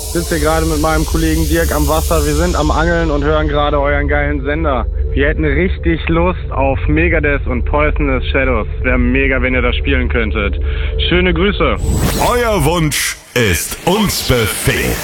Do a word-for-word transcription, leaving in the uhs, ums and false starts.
sitze hier gerade mit meinem Kollegen Dirk am Wasser. Wir sind am Angeln und hören gerade euren geilen Sender. Wir hätten richtig Lust auf Megadeth und Poisonous Shadows. Wäre mega, wenn ihr das spielen könntet. Schöne Grüße. Euer Wunsch ist uns Befehl.